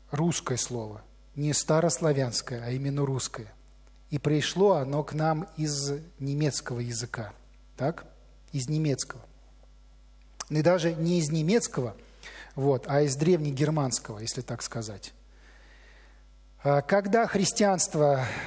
русское слово, не старославянское, а именно русское. И пришло оно к нам из немецкого языка, так? Из немецкого. И даже не из немецкого, а из древнегерманского, если так сказать. Когда христианство